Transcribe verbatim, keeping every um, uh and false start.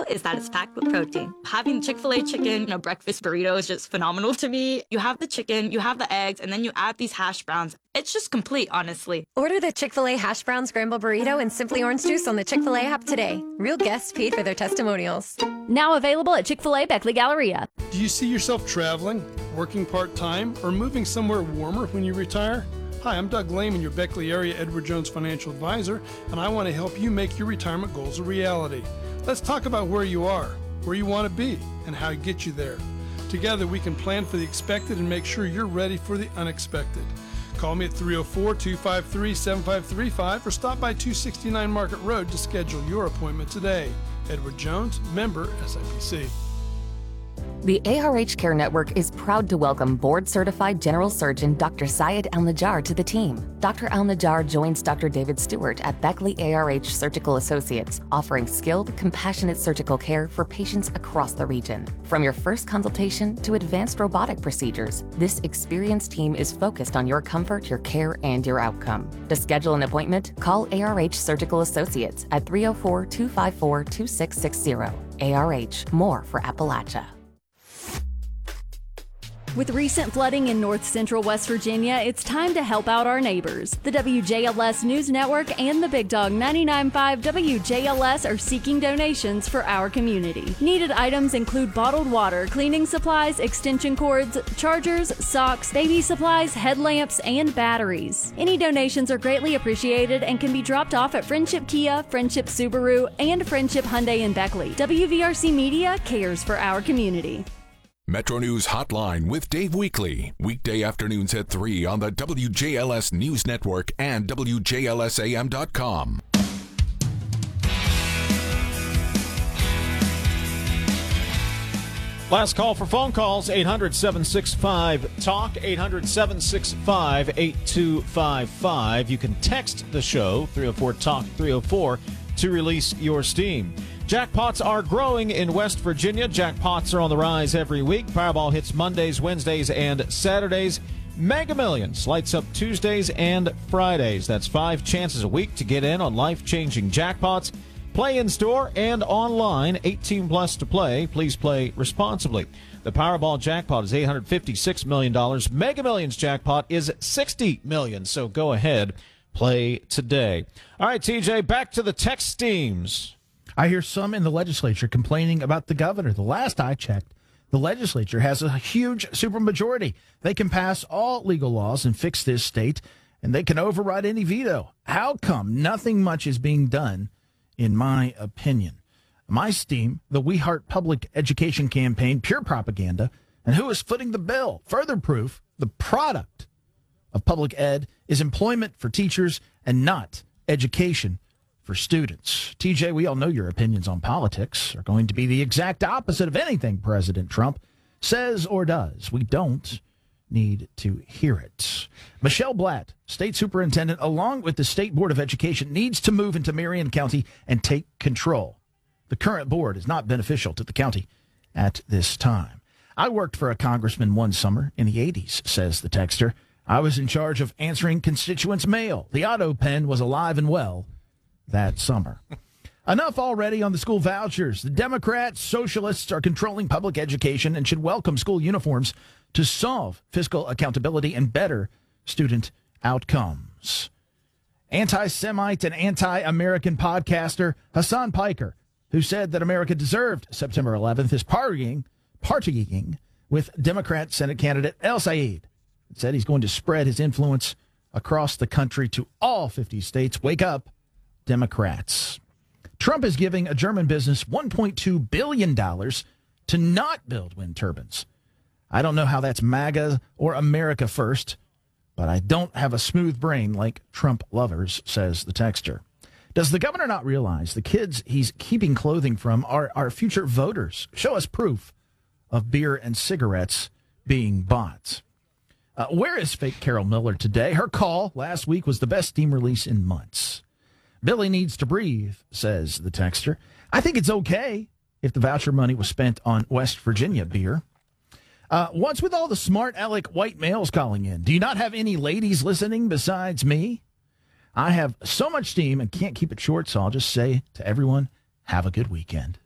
is that it's packed with protein. Having Chick-fil-A chicken in a breakfast burrito is just phenomenal to me. You have the chicken, you have the eggs, and then you add these hash browns. It's just complete, honestly. Order the Chick-fil-A hash brown scramble burrito and Simply Orange Juice on the Chick-fil-A app today. Real guests paid for their testimonials. Now available at Chick-fil-A Beckley Galleria. Do you see yourself traveling, working part-time, or moving somewhere warmer when you retire? Hi, I'm Doug Lehman, your Beckley area Edward Jones financial advisor, and I want to help you make your retirement goals a reality. Let's talk about where you are, where you want to be, and how to get you there. Together, we can plan for the expected and make sure you're ready for the unexpected. Call me at three oh four, two five three, seven five three five or stop by two sixty-nine Market Road to schedule your appointment today. Edward Jones, member S I P C. The A R H Care Network is proud to welcome board-certified general surgeon Doctor Syed Al-Najjar to the team. Doctor Al-Najjar joins Doctor David Stewart at Beckley A R H Surgical Associates, offering skilled, compassionate surgical care for patients across the region. From your first consultation to advanced robotic procedures, this experienced team is focused on your comfort, your care, and your outcome. To schedule an appointment, call A R H Surgical Associates at three oh four, two five four, two six six zero. A R H, more for Appalachia. With recent flooding in north central West Virginia, it's time to help out our neighbors. The W J L S News Network and the Big Dog ninety-nine point five W J L S are seeking donations for our community. Needed items include bottled water, cleaning supplies, extension cords, chargers, socks, baby supplies, headlamps, and batteries. Any donations are greatly appreciated and can be dropped off at Friendship Kia, Friendship Subaru, and Friendship Hyundai in Beckley. W V R C Media cares for our community. Metro News Hotline with Dave Weekly. Weekday afternoons at three on the W J L S News Network and W J L S A M dot com. Last call for phone calls, eight hundred, seven six five, TALK, eight hundred, seven six five, eight two five five. You can text the show, three oh four TALK, three oh four, to release your steam. Jackpots are growing in West Virginia. Jackpots are on the rise every week. Powerball hits Mondays, Wednesdays, and Saturdays. Mega Millions lights up Tuesdays and Fridays. That's five chances a week to get in on life-changing jackpots. Play in store and online. eighteen plus to play. Please play responsibly. The Powerball jackpot is eight hundred fifty-six million dollars. Mega Millions jackpot is sixty million dollars. So go ahead, play today. All right, T J, back to the text teams. I hear some in the legislature complaining about the governor. The last I checked, the legislature has a huge supermajority. They can pass all legal laws and fix this state, and they can override any veto. How come nothing much is being done, in my opinion? My steam, the We Heart Public Education campaign, pure propaganda, and who is footing the bill? Further proof, the product of public ed is employment for teachers and not education for students. T J, we all know your opinions on politics are going to be the exact opposite of anything President Trump says or does. We don't need to hear it. Michelle Blatt, state superintendent, along with the State Board of Education, needs to move into Marion County and take control. The current board is not beneficial to the county at this time. I worked for a congressman one summer in the eighties, says the texter. I was in charge of answering constituents' mail. The auto pen was alive and well that summer. Enough already on the school vouchers. The Democrats, socialists are controlling public education and should welcome school uniforms to solve fiscal accountability and better student outcomes. Anti-Semite and anti-American podcaster Hassan Piker, who said that America deserved September eleventh, is partying, partying with Democrat Senate candidate El Sayed. It said he's going to spread his influence across the country to all fifty states. Wake up, Democrats. Trump is giving a German business one point two billion dollars to not build wind turbines. I don't know how that's MAGA or America first, but I don't have a smooth brain like Trump lovers, says the texter. Does the governor not realize the kids he's keeping clothing from are our future voters? Show us proof of beer and cigarettes being bought. Uh, where is fake Carol Miller today? Her call last week was the best steam release in months. Billy needs to breathe, says the texter. I think it's okay if the voucher money was spent on West Virginia beer. Uh, what's with all the smart aleck white males calling in? Do you not have any ladies listening besides me? I have so much steam and can't keep it short, so I'll just say to everyone, have a good weekend.